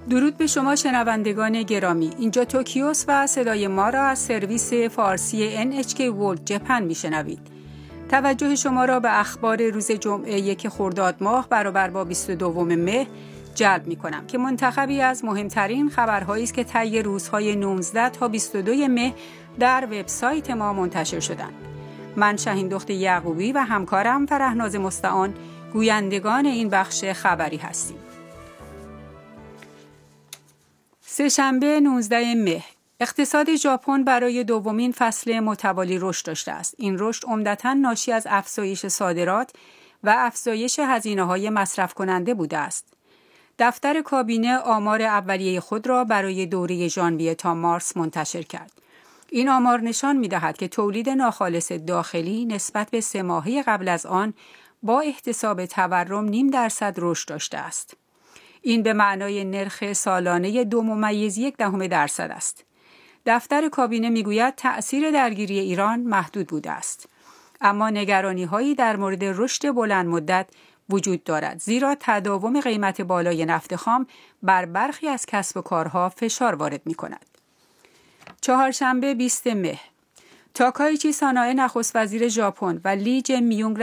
درود به شما شنوندگان گرامی. اینجا توکیوس و صدای ما را از سرویس فارسی NHK World Japan میشنوید. توجه شما را به اخبار روز جمعه 1 خرداد ماه برابر با 22 مه جلب می کنم که منتخبی از مهمترین خبرهایی است که طی روزهای 19 تا 22 مه در وبسایت ما منتشر شدند. من شهیندخت یعقوبی و همکارم فرهناز مستعان گویندگان این بخش خبری هستیم. سه‌شنبه 19 مه اقتصاد ژاپن برای دومین فصل متوالی رشد داشته است. این رشد عمدتاً ناشی از افزایش صادرات و افزایش هزینه‌های مصرف کننده بوده است. دفتر کابینه آمار اولیه خود را برای دوره ژانویه تا مارس منتشر کرد. این آمار نشان می‌دهد که تولید ناخالص داخلی نسبت به 3 ماهه قبل از آن با احتساب تورم 0.5% رشد داشته است. این به معنای نرخ سالانه 2.1% است. دفتر کابینه میگوید تأثیر درگیری ایران محدود بوده است. اما نگرانی‌هایی در مورد رشد بلند مدت وجود دارد، زیرا تداوم قیمت بالای نفت خام بر برخی از کسب و کارها فشار وارد می‌کند. چهارشنبه 20 مه تاکایچی سانائه نخست وزیر ژاپن و لی جه میونگ